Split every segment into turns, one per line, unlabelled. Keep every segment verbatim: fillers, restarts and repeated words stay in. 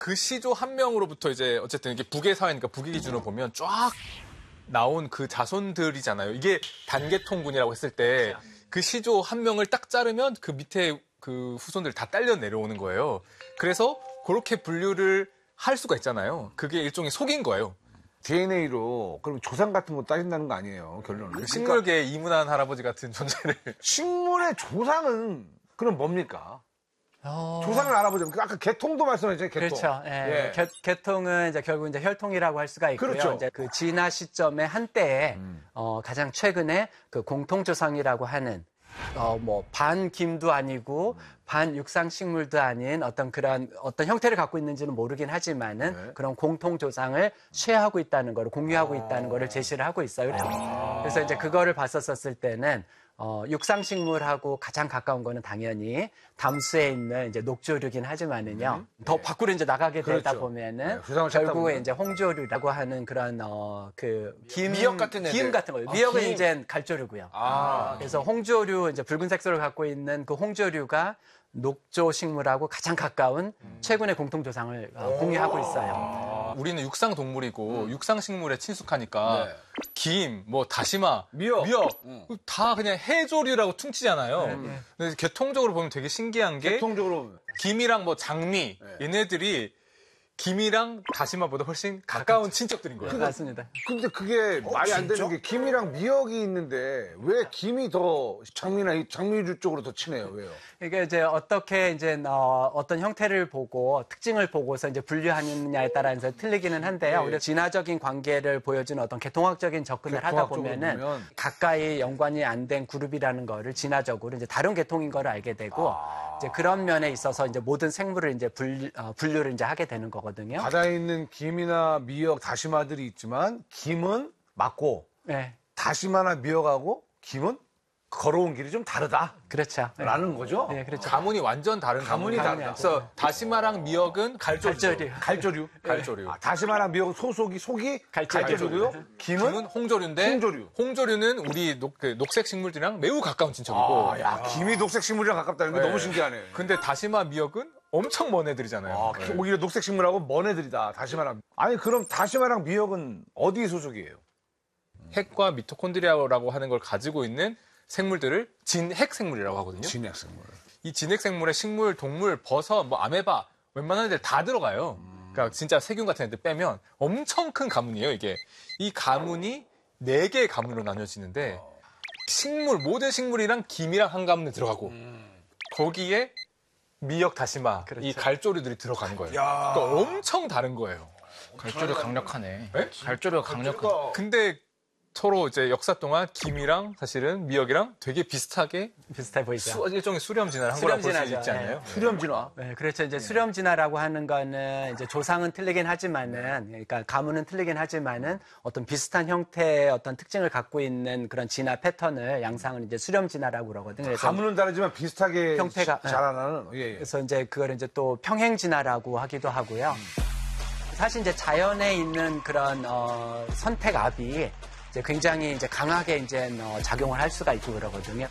그 시조 한 명으로부터 이제 어쨌든 이게 북의 사회니까 북의 기준으로 보면 쫙 나온 그 자손들이잖아요. 이게 단계통군이라고 했을 때 그 시조 한 명을 딱 자르면 그 밑에 그 후손들 다 딸려 내려오는 거예요. 그래서 그렇게 분류를 할 수가 있잖아요. 그게 일종의 속인 거예요.
디엔에이로 그럼 조상 같은 거 따진다는 거 아니에요, 결론은.
그러니까 식물계의 이문한 할아버지 같은 존재를.
식물의 조상은 그럼 뭡니까?
어...
조상을 알아보자면 아까 개통도 말씀하셨잖아요. 개통.
그렇죠. 예.
예.
개, 개통은 이제 결국 이제 혈통이라고 할 수가 있고요.
그렇죠.
이제 그 진화 시점의 한때에
음.
어, 가장 최근에 그 공통조상이라고 하는 어, 뭐 반김도 아니고 반육상식물도 아닌 어떤 그런 어떤 형태를 갖고 있는지는 모르긴 하지만은
네.
그런 공통조상을 쉐어하고 있다는 거를 공유하고 있다는 거를 제시를 하고 있어요. 그래서 이제 그거를 봤었을 때는 어, 육상식물하고 가장 가까운 거는 당연히 담수에 있는 이제 녹조류긴 하지만은요. 음. 더 밖으로 이제 나가게 되다
그렇죠.
보면은
네,
결국에 이제 홍조류라고 하는 그런 어, 그 김,
미역 같은 애들.
김 같은 거예요.
아,
미역은
김.
이제 갈조류고요.
아.
그래서 홍조류 이제 붉은 색소를 갖고 있는 그 홍조류가 녹조 식물하고 가장 가까운 최근의 공통조상을 어, 공유하고 있어요.
우리는 육상 동물이고
음.
육상 식물에 친숙하니까
네.
김, 뭐 다시마,
미역, 음.
다 그냥 해조류라고 퉁치잖아요.
네.
근데 개통적으로 보면 되게 신기한 게
개통적으로
김이랑 뭐 장미
네.
얘네들이 김이랑 다시마보다 훨씬 가까운 친척들인 거예요.
맞습니다.
근데 그게 말이 안 되는 게 김이랑 미역이 있는데 왜 김이 더 장미나 이 장미류 쪽으로 더 친해요? 왜요?
이게 이제 어떻게 이제 어, 어떤 형태를 보고 특징을 보고서 이제 분류하느냐에 따라서 틀리기는 한데요.
네.
우리가 진화적인 관계를 보여주는 어떤 개통학적인 접근을 하다
개통학적으로
보면은
보면.
가까이 연관이 안 된 그룹이라는 거를 진화적으로 이제 다른 계통인 거를 알게 되고
아.
이제 그런 면에 있어서 이제 모든 생물을 이제 분류, 어, 분류를 이제 하게 되는 거거든요.
바다에 있는 김이나 미역, 다시마들이 있지만 김은 맞고
네,
다시마나 미역하고 김은 걸어온 길이 좀 다르다.
그렇죠. 네.
라는 거죠?
네, 그렇죠.
가문이 완전 다른
가문이
가문이에요.
다르다.
그래서 다시마랑 미역은 갈조류.
갈조류.
갈조류.
갈조류.
아, 다시마랑 미역 소속이 속이
갈조류.
갈조류고요. 김은
김은 홍조류인데
홍조류.
홍조류는 우리 녹, 그 녹색 식물들이랑 매우 가까운 친척이고
아, 야, 김이 녹색 식물이랑 가깝다는 게
네.
너무 신기하네.
근데 다시마 미역은 엄청 먼 애들이잖아요.
아,
네.
오히려 녹색 식물하고 먼 애들이다. 다시마랑. 아니, 그럼 다시마랑 미역은 어디 소속이에요?
핵과 미토콘드리아라고 하는 걸 가지고 있는 생물들을 진핵 생물이라고 하거든요.
진핵 생물.
이 진핵 생물에 식물, 동물, 버섯, 뭐 아메바 웬만한 애들 다 들어가요. 그러니까 진짜 세균 같은 애들 빼면 엄청 큰 가문이에요, 이게. 이 가문이 네 개의 가문으로 나뉘어지는데 식물, 모든 식물이랑 김이랑 한 가문에 들어가고 거기에 미역, 다시마,
그렇죠.
이 갈조류들이 들어가는 거예요. 그러니까 엄청 다른 거예요.
갈조류 강력하네.
네?
갈조류가 강력하네.
근데 서로 이제 역사 동안 김이랑 사실은 미역이랑 되게 비슷하게
비슷해 보이죠.
수, 일종의 수렴 진화를 한 거라고 볼 수
수렴
있지
진화죠.
않나요?
수렴 진화.
네, 그렇죠. 이제 수렴 진화라고 하는 거는 이제 조상은 틀리긴 하지만은, 그러니까 가문은 틀리긴 하지만은 어떤 비슷한 형태의 어떤 특징을 갖고 있는 그런 진화 패턴을 양상을 이제 수렴 진화라고 그러거든요. 그래서
가문은 다르지만 비슷하게
형태가-
자라나는. 예, 예.
그래서 이제 그걸 이제 또 평행 진화라고 하기도 하고요. 사실 이제 자연에 있는 그런 어, 선택압이 이제 굉장히 이제 강하게 이제 어, 작용을 할 수가 있고 그러거든요.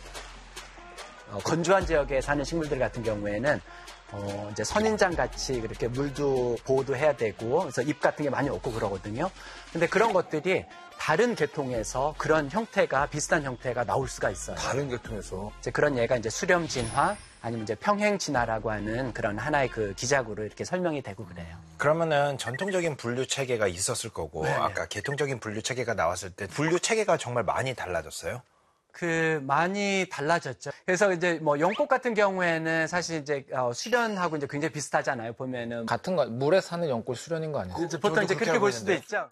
어, 건조한 지역에 사는 식물들 같은 경우에는 어, 이제 선인장 같이 그렇게 물도 보호도 해야 되고 그래서 잎 같은 게 많이 없고 그러거든요. 근데 그런 것들이 다른 계통에서 그런 형태가 비슷한 형태가 나올 수가 있어요.
다른 계통에서.
이제 그런 예가 이제 수렴 진화 아니면 이제 평행 진화라고 하는 그런 하나의 그 기작으로 이렇게 설명이 되고 그래요.
그러면은 전통적인 분류 체계가 있었을 거고 아까 개통적인 분류 체계가 나왔을 때 분류 체계가 정말 많이 달라졌어요?
그 많이 달라졌죠. 그래서 이제 뭐 연꽃 같은 경우에는 사실 이제 어, 수련하고 이제 굉장히 비슷하잖아요. 보면은
같은 거 물에 사는 연꽃 수련인 거 아니에요?
이제 보통 이제 그렇게 볼 수도 있죠.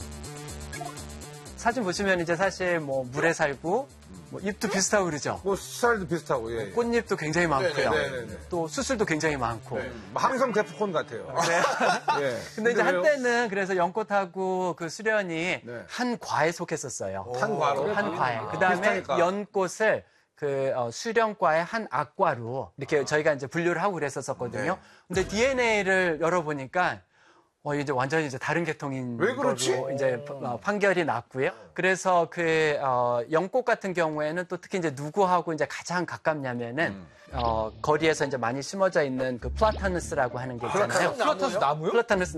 사진 보시면 이제 사실 뭐 물에 살고 뭐 잎도 비슷하고 그러죠.
뭐 스타일도 비슷하고. 예, 예.
꽃잎도 굉장히 많고요.
네네네.
또 수술도 굉장히 많고.
네. 항상 데프콘 같아요.
네.
예.
근데 이제
왜요?
한때는 그래서 연꽃하고 그 수련이
네.
한 과에 속했었어요.
한 과로?
한 과에.
아,
그 다음에
비슷하니까.
연꽃을 그 어, 수련과의 한 악과로 이렇게 저희가 이제 분류를 하고 그랬었거든요.
네.
근데 디엔에이를 열어보니까 어, 이제 완전히 이제 다른 계통인
왜 그렇지?
걸로 이제 어, 판결이 났고요. 그래서 그 어, 영꽃 같은 경우에는 또 특히 이제 누구하고 이제 가장 가깝냐면은
음.
어, 거리에서 이제 많이 심어져 있는 그 플라타누스라고 하는 게 있잖아요.
플라타누스 나무요?
플라타누스